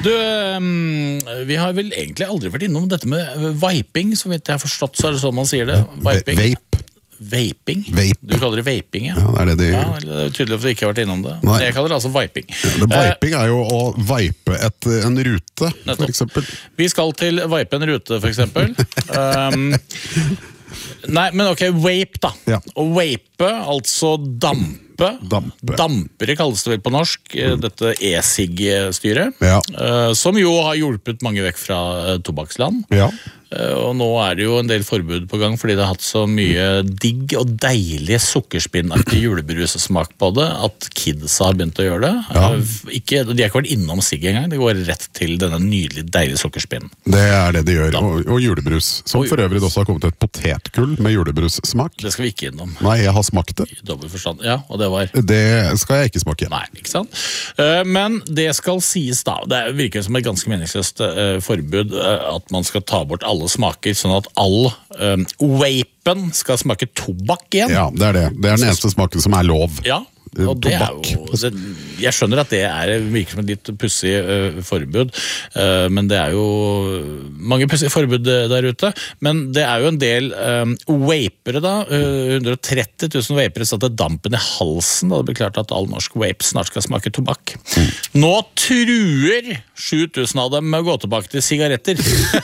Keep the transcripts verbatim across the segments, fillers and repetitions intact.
Du, um, vi har vel egentlig aldri vært innom dette med viping, som vidt jeg har forstått, så er det sånn man sier det. Viping. Vape. Vaping? Vape. Du kaller det vaping, ja. Ja, det er det de... Ja, det er tydelig at du ikke har vært innom det. Nei. Jeg kaller det altså viping. Ja, det viping er jo å vipe et, en rute, Nettopp. for eksempel. Vi skal til vipe en rute, for eksempel. um, nei, men ok, vape da. Ja. Å vape, altså dampe. Dampe. Dampere kalles det vel på norsk, mm. dette e-sig-styret, Ja. uh, som jo har hjulpet mange vekk fra uh, tobakksland. Ja. Uh, og nå er det jo en del forbud på gang, fordi det har hatt så mye digg og deilig sukkerspinnaktig julebrusesmak på det, at kids har begynt å gjøre det. Ja. Uh, ikke, de har ikke vært innom sigg engang, det går rett til denne nydelige, deilige sukkerspinnen. Det er det de gjør, og, og julebrus, som og for øvrig også har kommet et potetgull med julebrussmak. Det skal vi ikke innom. Nei, jeg har smakt det. I dobbelt forstand, ja, og det var... Det skal jeg ikke smake. Nei, ikke sant? Uh, men det skal sies da, det virker som et ganske meningsløst uh, forbud uh, at man skal ta bort alle smaker, sånn at all um, vapen skal smake tobakk igjen. Ja, det er det. Det er den eneste smaken som er lov. Ja, og det er jo, det, jeg skjønner at det er, virker som et litt pussig uh, forbud, uh, men det er jo mange pussige forbud der ute, men det er jo en del um, vapere da, uh, hundre og tretti tusen vapere satte dampen i halsen, da det ble klart at all norsk vape snart skal smake tobakk. Mm. Nå truer sju tusen av dem med å gå tilbake til sigaretter.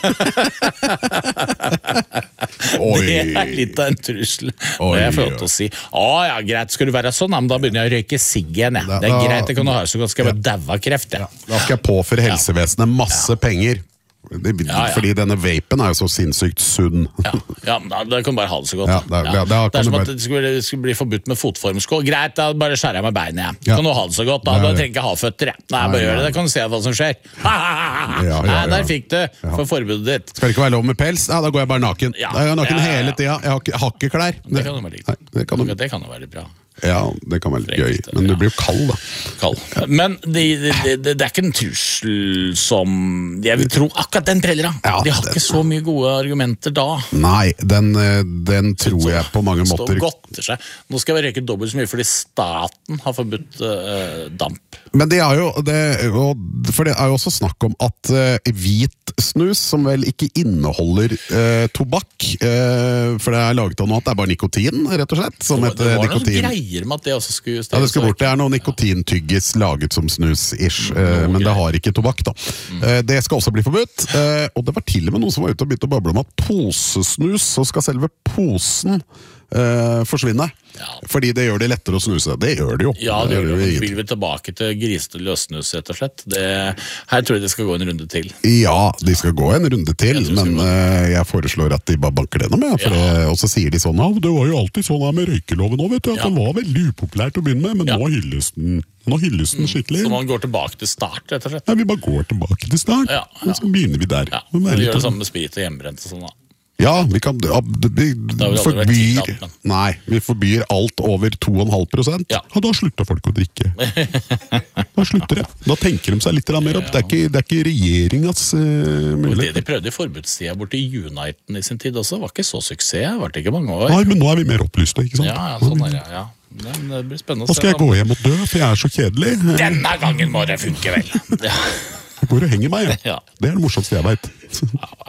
Det er litt av en trussel. Og jeg får til å si, å ja, greit, skal du være sånn, men da begynner jeg å røyke sigg igjen. Ja. Det er greit, det kan du ha så godt, skal jeg bare daue av kreft. Ja. Da skal jeg påføre helsevesenet masse ja. penger. Det, ja, ja. Fordi denne vapen er jo så sinnssykt sunn. Ja, ja da kan du bare ha det så godt. Ja, det, ja. Ja, det, det er som bare... at det skulle, det skulle bli forbudt med fotformsko. Greit, da bare skjærer jeg med beinet. Ja. Kan du ha det så godt, da, da trenger jeg ikke ha føtter. Jeg. Nei, bare gjør det, da kan du se hva som skjer. Ha, ha, ha. Ja, ja, ja. Nei, der fikk du for forbudet ditt. Skal det ikke være lov med pels? Ja, da går jeg bare naken. Ja. Da er jeg naken ja, ja, ja. hele tida. Jeg har ikke, jeg har ikke klær. Det, det kan jo være likt. Nei, det, kan det kan jo være bra. Ja, det kan være litt gøy, men du blir jo kald da. Kald. Men det, det, det, det er ikke en trussel som jeg vil tro akkurat den preller da. Ja, de har det, ikke så mye gode argumenter da. Nei, den, den tror jeg på mange måter. Godter seg. Nå skal vi røyke dobbelt så mye fordi staten har forbudt uh, damp. Men det er jo, det, for det er jo også snakk om at uh, hvit snus, som vel ikke inneholder uh, tobakk, uh, for det er laget av noe at det er bare nikotin, rett og slett, som det, det heter nikotin. Greier med at det også skulle ja, det skal bort. Det er noe nikotintyggis laget som snus-ish, uh, men det har ikke tobakk da. Mm. Uh, det skal også bli forbudt, uh, og det var til og med noen som var ute og begynte å bable om at posesnus, så skal selve posen Uh, forsvinne, ja. Fordi det gjør det lettere å snuse. Det gjør det jo. Ja, det gjør det. det vil vi tilbake til grisete løssnus, rett og slett. Det, her tror jeg de skal gå en runde til. Ja, de skal gå en runde til, men uh, jeg foreslår at de bare banker det nå med, for ja. det, og så sier de sånn, ja, det var jo alltid sånn her med røykeloven nå, vet du, at ja. den var veldig upopulært å begynne med, men ja. nå hylles den. Nå hylles den skikkelig. Så man går tilbake til start, rett og slett? Ja, vi bare går tilbake til start, ja, ja. og så begynner vi der. Ja, vi gjør det samme med sprit og hjemmebrent og sånn da. Ja, vi kan vi, vi forbyr tillatt, Nei, vi forbyr alt over to komma fem prosent. Ja. Ja, da slutter folk å drikke. Da slutter det. Da tenker de seg litt mer opp. Det er ikke, det er ikke regjeringas uh, mulighet. Det de prøvde i forbudstida borti Uniten i sin tid også, var ikke så suksess. Var det ikke mange år. Nei, men nå er vi mer opplyste, ikke sant? Ja, ja sånn er det, ja. Men det blir spennende å se. Da skal jeg gå hjem og dø, for jeg er så kjedelig. Denne gangen må det funke vel. Ja. Jeg går og henger meg, ja. Ja. Det er det morsomste jeg vet. Ja,